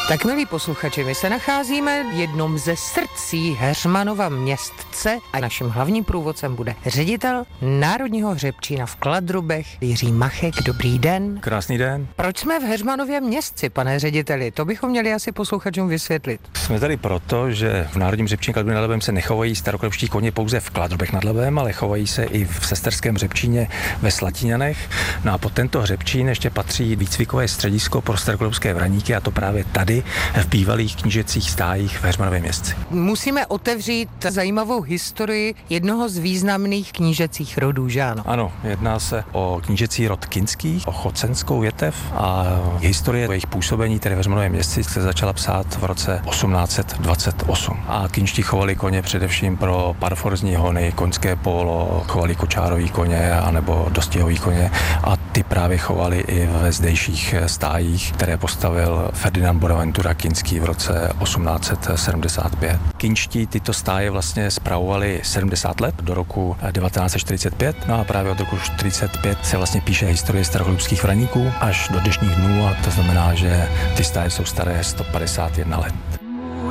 Tak milí posluchači, my se nacházíme v jednom ze srdcí Heřmanova městce a naším hlavním průvodcem bude ředitel Národního hřebčína v Kladrubech Jiří Machek. Dobrý den. Krásný den. Proč jsme v Heřmanově městci, pane řediteli? To bychom měli asi posluchačům vysvětlit. Jsme tady proto, že v Národním hřebčíně Kladruby nad Labem se nechovají starokladrubští koně pouze v Kladrubech nad Labem, ale chovají se i v sesterském hřebčíně ve Slatiňanech. No a pod tento hřebčín ještě patří výcvikové středisko pro starokladrubské vraníky, a to právě tady v bývalých knížecích stájích v Heřmanově městci. Musíme otevřít zajímavou historii jednoho z významných knížecích rodů, že ano? Ano, jedná se o knížecí rod Kinských, o chocenskou větev, a historie jejich působení tedy v Heřmanově městci se začala psát v roce 1828. A kinští chovali koně především pro parforzní hony, koňské pólo, chovali kočárový koně anebo dostihový koně, a ty právě chovali i ve zdejších stájích, které postavil Ferdinand Bonaventura Kinský v roce 1875. Kinští tyto stáje vlastně spravovali 70 let do roku 1945, no a právě od roku 1945 se vlastně píše historie starokladrubských vraníků až do dnešních dnů, a to znamená, že ty stáje jsou staré 151 let.